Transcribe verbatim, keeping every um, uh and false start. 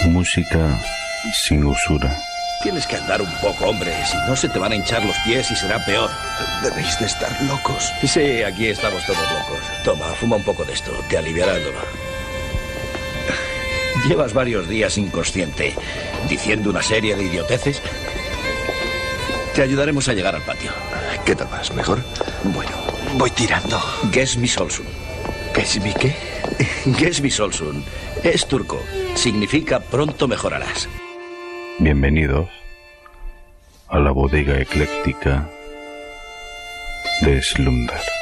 Música sin usura. Tienes que andar un poco, hombre. Si no, se te van a hinchar los pies y será peor. Debéis de estar locos. Sí, aquí estamos todos locos. Toma, fuma un poco de esto. Te aliviará el dolor. Llevas varios días inconsciente, diciendo una serie de idioteces. Te ayudaremos a llegar al patio. ¿Qué tal vas? ¿Mejor? Bueno, voy tirando. Gesmi Solsun. ¿Gesmi qué? Gesmi Solsun. Es turco. Significa pronto mejorarás. Bienvenidos a la bodega ecléctica de Slumdar.